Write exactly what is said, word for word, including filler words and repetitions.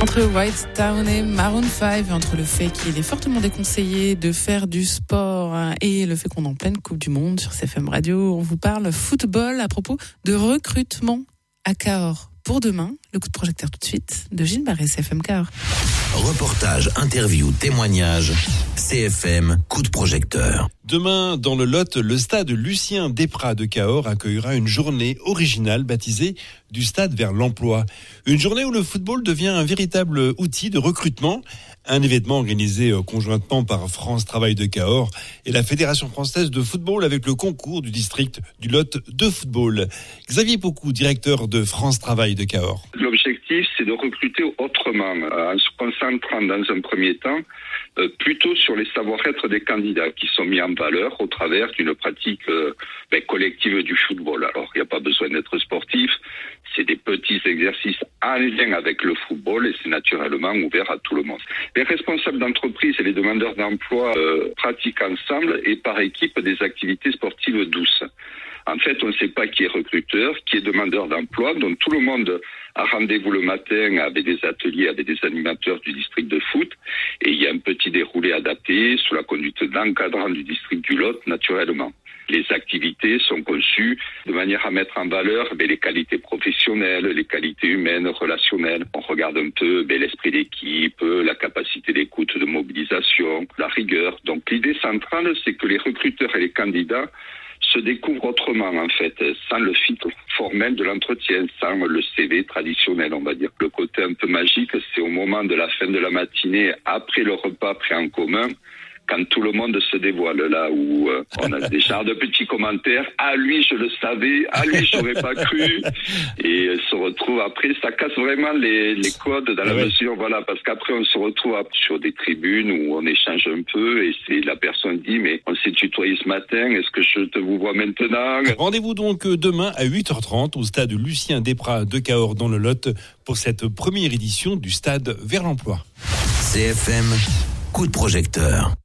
Entre White Town et Maroon cinq, entre le fait qu'il est fortement déconseillé de faire du sport et le fait qu'on est en pleine Coupe du Monde sur C F M Radio, on vous parle football à propos de recrutement à Cahors. Pour demain, le coup de projecteur tout de suite de Gilles Barré, C F M Cahors. Reportage, interview, témoignage, C F M, coup de projecteur. Demain, dans le Lot, le stade Lucien Desprats de Cahors accueillera une journée originale baptisée du stade vers l'emploi. Une journée où le football devient un véritable outil de recrutement. Un événement organisé conjointement par France Travail de Cahors et la Fédération française de football avec le concours du district du Lot de football. Xavier Pocou, directeur de France Travail de Cahors. L'objectif, c'est de recruter autrement, en se concentrant dans un premier temps euh, plutôt sur les savoir-être des candidats qui sont mis en valeur au travers d'une pratique euh, ben, collective du football. Alors, il n'y a pas besoin d'être sportif, c'est des petits exercices en lien avec le football et c'est naturellement ouvert à tout le monde. Les responsables d'entreprise et les demandeurs d'emploi euh, pratiquent ensemble et par équipe des activités sportives douces. En fait, on ne sait pas qui est recruteur, qui est demandeur d'emploi, donc tout le monde a rendez-vous le matin avec des ateliers, avec des animateurs du district de foot, et il y a un petit déroulé adapté sous la conduite d'encadrant du district du Lot, naturellement. Les activités sont conçues de manière à mettre en valeur ben, les qualités professionnelles, les qualités humaines, relationnelles. On regarde un peu ben, l'esprit d'équipe, la capacité d'écoute, de mobilisation, la rigueur. Donc l'idée centrale, c'est que les recruteurs et les candidats se découvrent autrement, en fait, sans le filtre formel de l'entretien, sans le C V traditionnel, on va dire. Le côté un peu magique, c'est au moment de la fin de la matinée, après le repas pris en commun, quand tout le monde se dévoile, là où euh, on a des genres de petits commentaires. Ah, lui, je le savais. Ah, lui, j'aurais pas cru. Et euh, se retrouve après, ça casse vraiment les, les codes dans la ah ouais. mesure, voilà, parce qu'après, on se retrouve sur des tribunes où on échange un peu et c'est la personne dit, mais on s'est tutoyé ce matin, est-ce que je te vous vois maintenant? Rendez-vous donc demain à huit heures trente au stade Lucien Desprats de Cahors dans le Lot pour cette première édition du stade vers l'emploi. C F M, coup de projecteur.